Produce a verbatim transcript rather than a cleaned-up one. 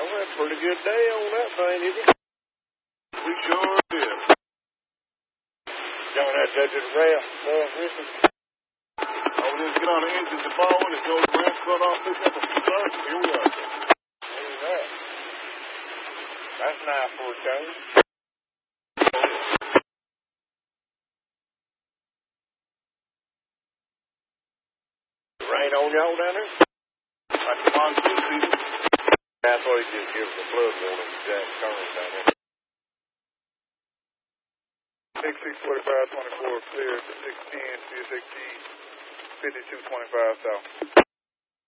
Well, that's a pretty good day on that thing, isn't it? We sure did. Y'all had that just wrap, uh, listen. Oh, we just get on the engine to ball and go to the ramp, cut off, pick up a start. Here we are. Look at that. That's nice for a change. Rain on y'all down there? Like the monsoon season. That's why he just gives us a flood warning to Jack Curran down there. six forty-five twenty-four clear to six ten, C S X G fifty-two twenty-five south.